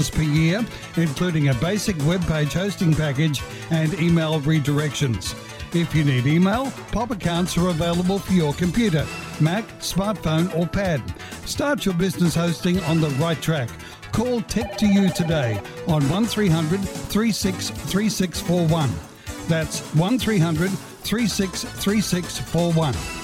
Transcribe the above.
per year, including a basic web page hosting package and email redirections. If you need email, pop accounts are available for your computer, Mac, smartphone or pad. Start your business hosting on the right track. Call Tech2You today on 1300 363641. That's 1300 363641.